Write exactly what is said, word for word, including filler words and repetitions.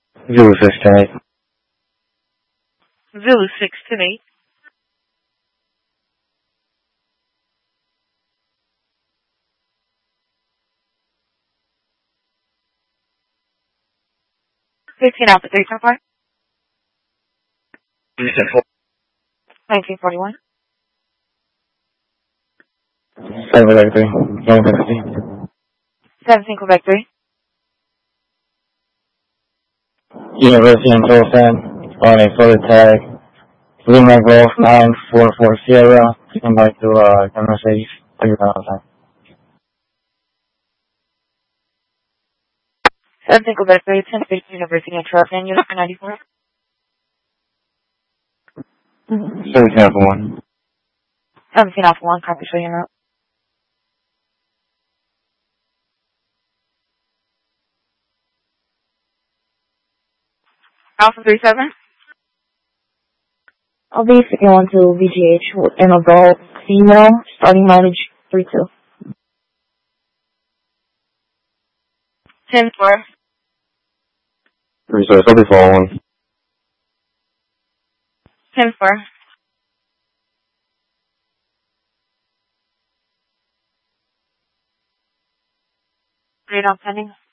Zulu six ten eight. Zulu six ten eight. fifteen Alpha three ten five. nineteen forty-one. seven Quebec three. one fifty. seventeen Quebec three. University in Tulsa on a photo tag. Lima Golf nine four four Sierra. Come back to uh, Mercedes. Thank you for your time. seventeen Quebec three. ten fifty University in Truck and Unit ninety-four. seventeen Alpha one. seventeen Alpha one. Copy, show you route. Alpha three seven. I'll be sticking one to V G H with an adult female, starting mileage three two. ten four. Resource, I'll be following. ten four. Radon pending.